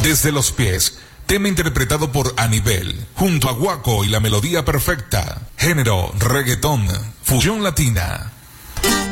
Desde los pies, tema interpretado por Anibel, junto a Guaco y la melodía perfecta. Género, reggaetón, fusión latina.